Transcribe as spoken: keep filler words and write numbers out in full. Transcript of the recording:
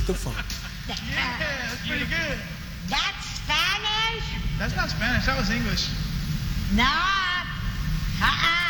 Keep the funk. Yeah, that's pretty good. That's Spanish? That's not Spanish. That was English. No. Uh-uh.